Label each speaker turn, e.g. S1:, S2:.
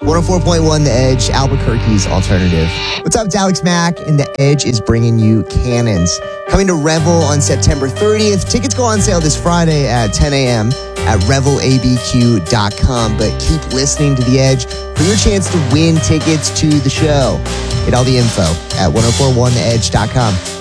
S1: 104.1 The Edge, Albuquerque's alternative. What's up, it's Alex Mack, and The Edge is bringing you Cannons. Coming to Revel on September 30th. Tickets go on sale this Friday at 10 a.m. at revelabq.com. But keep listening to The Edge for your chance to win tickets to the show. Get all the info at 1041theedge.com.